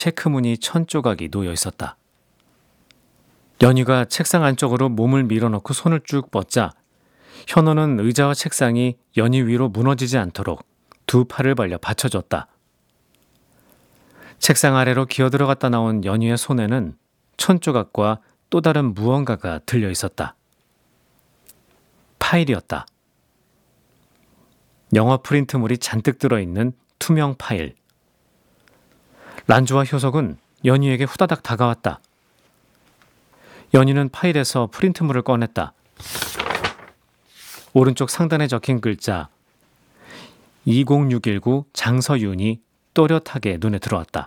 체크무늬 1000조각이 놓여 있었다. 연희가 책상 안쪽으로 몸을 밀어넣고 손을 쭉 뻗자 현호는 의자와 책상이 연희 위로 무너지지 않도록 두 팔을 벌려 받쳐줬다. 책상 아래로 기어들어갔다 나온 연희의 손에는 1000조각과 또 다른 무언가가 들려 있었다. 파일이었다. 영어 프린트물이 잔뜩 들어있는 투명 파일. 란주와 효석은 연희에게 후다닥 다가왔다. 연희는 파일에서 프린트물을 꺼냈다. 오른쪽 상단에 적힌 글자 20619 장서윤이 또렷하게 눈에 들어왔다.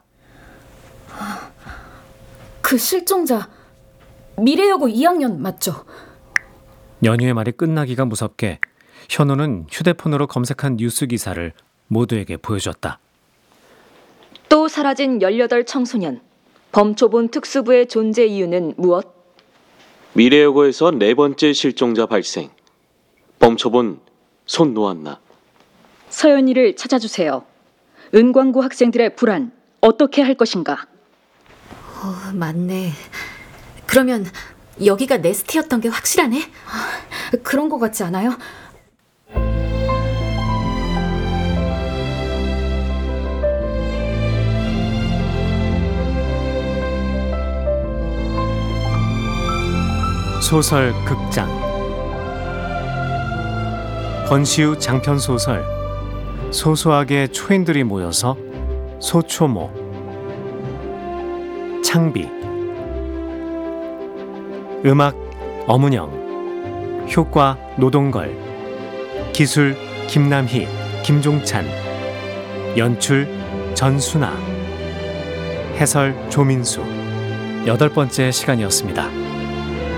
그 실종자 미래여고 2학년 맞죠? 연희의 말이 끝나기가 무섭게 현우는 휴대폰으로 검색한 뉴스 기사를 모두에게 보여줬다. 또 사라진 18 청소년. 범초본 특수부의 존재 이유는 무엇? 미래여고에서 4번째 실종자 발생. 범초본 손 놓았나. 서연이를 찾아주세요. 은광구 학생들의 불안 어떻게 할 것인가? 맞네. 그러면 여기가 네스트였던 게 확실하네? 그런 거 같지 않아요? 소설 극장 권시우 장편 소설 소소하게 초인들이 모여서 소초모 창비 음악 엄은영 효과 노동걸 기술 김남희 김종찬 연출 전순아 해설 조민수 8번째 시간이었습니다.